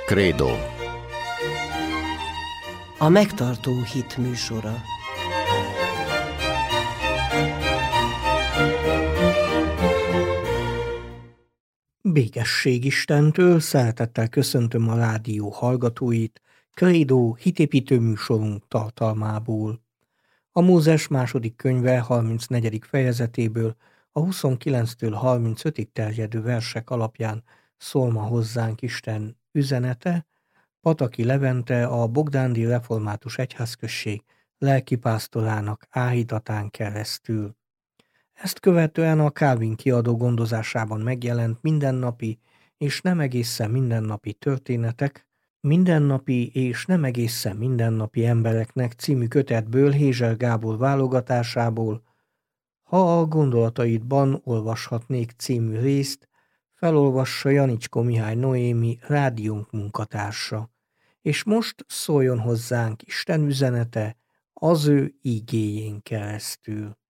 Krédó. A megtartó hit műsora. Békesség Istentől, szeretettel köszöntöm a rádió hallgatóit, Krédó hitépítő műsorunk tartalmából. A Mózes második könyve 34. fejezetéből a 29-től 35-ig terjedő versek alapján szól ma hozzánk Isten üzenete, Pataki Levente, a Bogdándi Református Egyházközség lelkipásztorának áhítatán keresztül. Ezt követően a Calvin kiadó gondozásában megjelent Mindennapi és nem egészen mindennapi történetek, Mindennapi és nem egészen mindennapi embereknek című kötetből Hézser Gábor válogatásából, Ha a gondolataidban olvashatnék című részt, felolvassa Janicskó Mihály Noémi rádiónk munkatársa, és most szóljon hozzánk Isten üzenete az ő igéjén keresztül.